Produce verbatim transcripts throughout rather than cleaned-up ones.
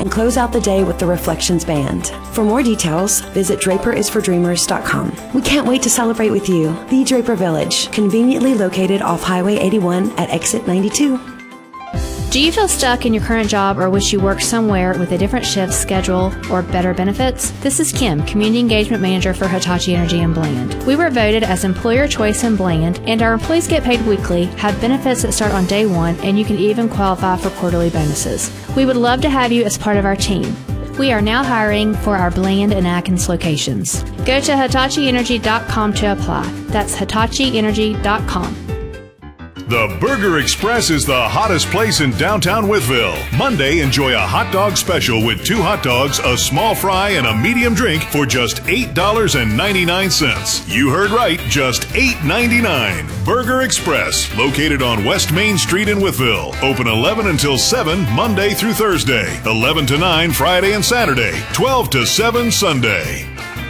and close out the day with the Reflections Band. For more details, visit draper is for dreamers dot com. We can't wait to celebrate with you. The Draper Village, conveniently located off Highway eighty-one at exit ninety-two. Do you feel stuck in your current job or wish you worked somewhere with a different shift schedule or better benefits? This is Kim, Community Engagement Manager for Hitachi Energy in Bland. We were voted as Employer Choice in Bland, and our employees get paid weekly, have benefits that start on day one, and you can even qualify for quarterly bonuses. We would love to have you as part of our team. We are now hiring for our Bland and Atkins locations. Go to hitachi energy dot com to apply. That's hitachi energy dot com. The Burger Express is the hottest place in downtown Wytheville. Monday, enjoy a hot dog special with two hot dogs, a small fry, and a medium drink for just eight dollars and ninety-nine cents. You heard right, just eight dollars and ninety-nine cents. Burger Express, located on West Main Street in Wytheville. Open eleven until seven, Monday through Thursday. eleven to nine, Friday and Saturday. twelve to seven, Sunday.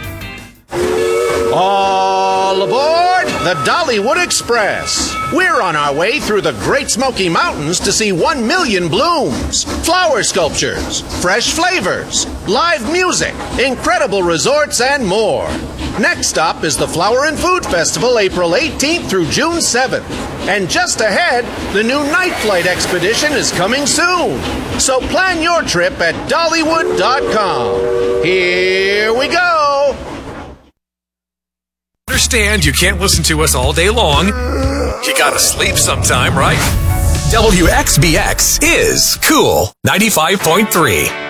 All aboard the Dollywood Express. We're on our way through the Great Smoky Mountains to see one million blooms, flower sculptures, fresh flavors, live music, incredible resorts, and more. Next stop is the Flower and Food Festival, April eighteenth through June seventh. And just ahead, the new Night Flight Expedition is coming soon. So plan your trip at Dollywood dot com. Here we go. Understand you can't listen to us all day long. You gotta sleep sometime, right? W X B X is Cool ninety-five point three.